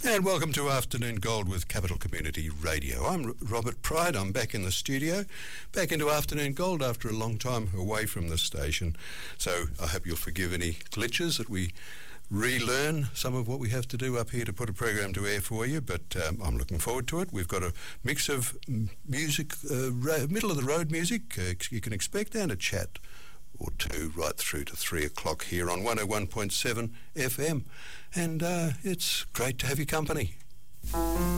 And welcome to Afternoon Gold with Capital Community Radio. I'm Robert Pride. I'm back in the studio, back into Afternoon Gold after a long time away from the station. So I hope you'll forgive any glitches that we relearn some of what we have to do up here to put a program to air for you, but I'm looking forward to it. We've got a mix of music, middle of the road music you can expect, and a chat or two right through to 3 o'clock here on 101.7 FM. And it's great to have your company.